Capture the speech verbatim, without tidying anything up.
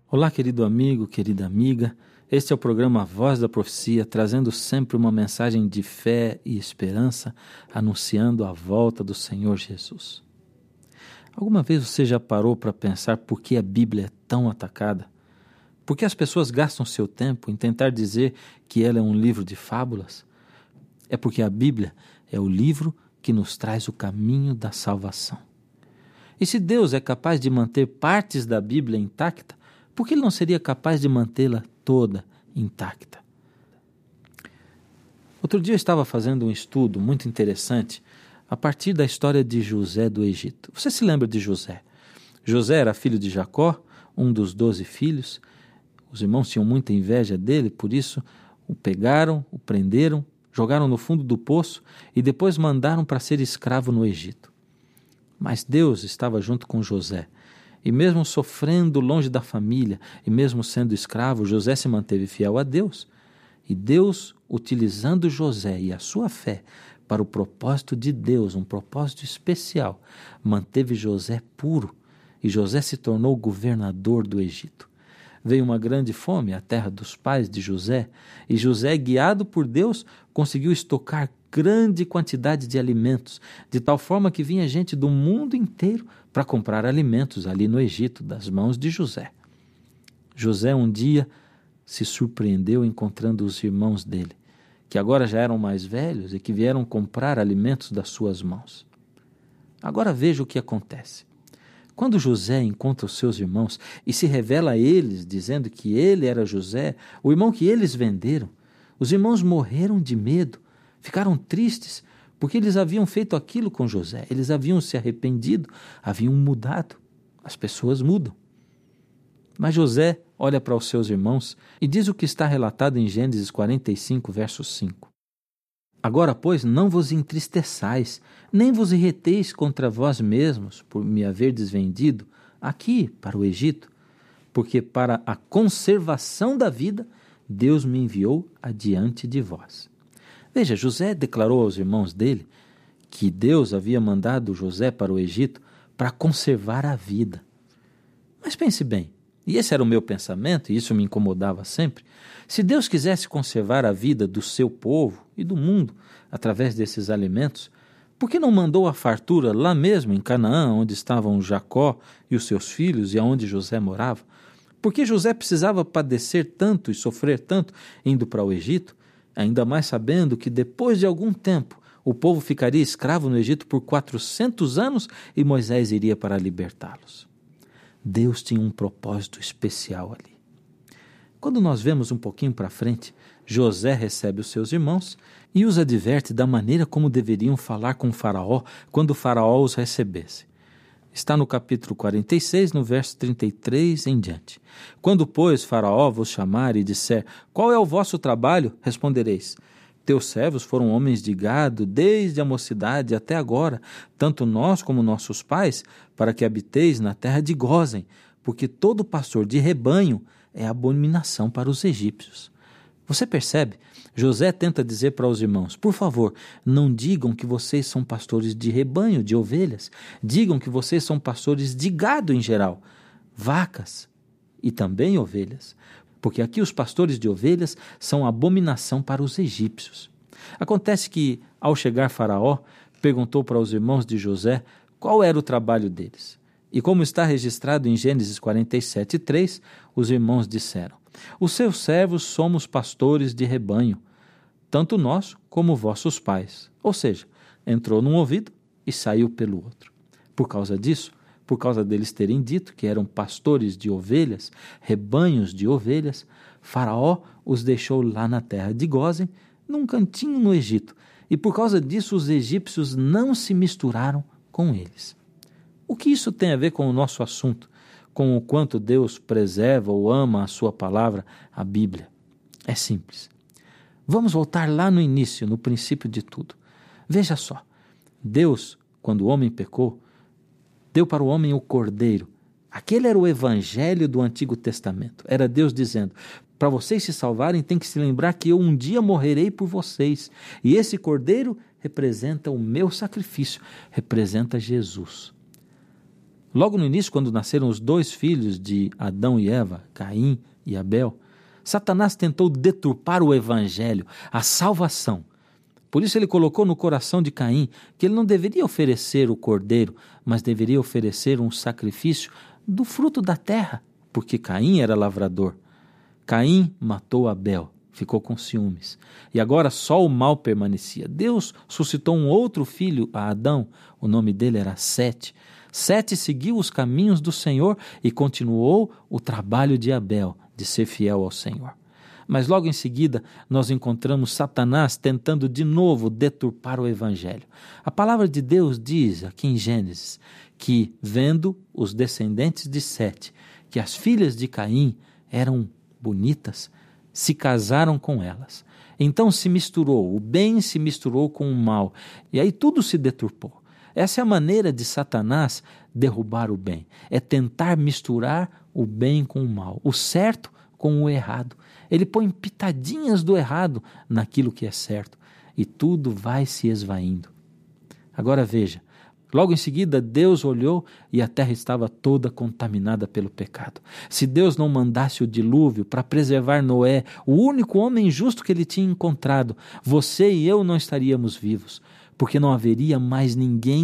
Olá, querido amigo, querida amiga. Este é o programa Voz da Profecia, trazendo sempre uma mensagem de fé e esperança, anunciando a volta do Senhor Jesus. Alguma vez você já parou para pensar por que a Bíblia é tão atacada? Por que as pessoas gastam seu tempo em tentar dizer que ela é um livro de fábulas? É porque a Bíblia é o livro que nos traz o caminho da salvação. E se Deus é capaz de manter partes da Bíblia intacta, por que Ele não seria capaz de mantê-la toda intacta? Outro dia eu estava fazendo um estudo muito interessante a partir da história de José do Egito. Você se lembra de José? José era filho de Jacó, um dos doze filhos. Os irmãos tinham muita inveja dele, por isso o pegaram, o prenderam, jogaram no fundo do poço e depois mandaram para ser escravo no Egito. Mas Deus estava junto com José. E mesmo sofrendo longe da família, e mesmo sendo escravo, José se manteve fiel a Deus. E Deus, utilizando José e a sua fé para o propósito de Deus, um propósito especial, manteve José puro. E José se tornou governador do Egito. Veio uma grande fome à terra dos pais de José, e José, guiado por Deus, conseguiu estocar grande quantidade de alimentos, de tal forma que vinha gente do mundo inteiro para comprar alimentos ali no Egito, das mãos de José. José um dia se surpreendeu encontrando os irmãos dele, que agora já eram mais velhos e que vieram comprar alimentos das suas mãos. Agora veja o que acontece. Quando José encontra os seus irmãos e se revela a eles, dizendo que ele era José, o irmão que eles venderam, os irmãos morreram de medo, ficaram tristes, porque eles haviam feito aquilo com José, eles haviam se arrependido, haviam mudado. As pessoas mudam. Mas José olha para os seus irmãos e diz o que está relatado em Gênesis quarenta e cinco, verso cinco. Agora, pois, não vos entristeçais, nem vos irriteis contra vós mesmos, por me haverdes vendido aqui para o Egito, porque para a conservação da vida, Deus me enviou adiante de vós. Veja, José declarou aos irmãos dele que Deus havia mandado José para o Egito para conservar a vida. Mas pense bem, e esse era o meu pensamento, e isso me incomodava sempre, se Deus quisesse conservar a vida do seu povo e do mundo através desses alimentos, por que não mandou a fartura lá mesmo em Canaã, onde estavam Jacó e os seus filhos e aonde José morava? Por que José precisava padecer tanto e sofrer tanto indo para o Egito? Ainda mais sabendo que depois de algum tempo o povo ficaria escravo no Egito por quatrocentos anos e Moisés iria para libertá-los. Deus tinha um propósito especial ali. Quando nós vemos um pouquinho para frente, José recebe os seus irmãos e os adverte da maneira como deveriam falar com o faraó quando o faraó os recebesse. Está no capítulo quarenta e seis, no verso trinta e três em diante. Quando, pois, Faraó vos chamar e disser, qual é o vosso trabalho? Respondereis, teus servos foram homens de gado desde a mocidade até agora, tanto nós como nossos pais, para que habiteis na terra de Gósen, porque todo pastor de rebanho é abominação para os egípcios. Você percebe? José tenta dizer para os irmãos, por favor, não digam que vocês são pastores de rebanho, de ovelhas. Digam que vocês são pastores de gado em geral, vacas e também ovelhas. Porque aqui os pastores de ovelhas são abominação para os egípcios. Acontece que, ao chegar Faraó, perguntou para os irmãos de José qual era o trabalho deles. E como está registrado em Gênesis quarenta e sete, três, os irmãos disseram, os seus servos somos pastores de rebanho, tanto nós como vossos pais. Ou seja, entrou num ouvido e saiu pelo outro. Por causa disso, por causa deles terem dito que eram pastores de ovelhas, rebanhos de ovelhas, Faraó os deixou lá na terra de Gósen, num cantinho no Egito, e por causa disso os egípcios não se misturaram com eles. O que isso tem a ver com o nosso assunto, com o quanto Deus preserva ou ama a sua palavra, a Bíblia? É simples. Vamos voltar lá no início, no princípio de tudo. Veja só, Deus, quando o homem pecou, deu para o homem o Cordeiro. Aquele era o evangelho do Antigo Testamento. Era Deus dizendo, para vocês se salvarem, tem que se lembrar que eu um dia morrerei por vocês. E esse Cordeiro representa o meu sacrifício, representa Jesus. Logo no início, quando nasceram os dois filhos de Adão e Eva, Caim e Abel, Satanás tentou deturpar o evangelho, a salvação. Por isso ele colocou no coração de Caim que ele não deveria oferecer o cordeiro, mas deveria oferecer um sacrifício do fruto da terra, porque Caim era lavrador. Caim matou Abel, ficou com ciúmes. E agora só o mal permanecia. Deus suscitou um outro filho a Adão, o nome dele era Sete. Sete seguiu os caminhos do Senhor e continuou o trabalho de Abel, de ser fiel ao Senhor. Mas logo em seguida nós encontramos Satanás tentando de novo deturpar o evangelho. A palavra de Deus diz aqui em Gênesis que, vendo os descendentes de Sete, que as filhas de Caim eram bonitas, se casaram com elas. Então se misturou, o bem se misturou com o mal, e aí tudo se deturpou. Essa é a maneira de Satanás derrubar o bem, é tentar misturar o bem com o mal, o certo com o errado. Ele põe pitadinhas do errado naquilo que é certo, e tudo vai se esvaindo. Agora veja, logo em seguida Deus olhou e a terra estava toda contaminada pelo pecado. Se Deus não mandasse o dilúvio para preservar Noé, o único homem justo que ele tinha encontrado, você e eu não estaríamos vivos, porque não haveria mais ninguém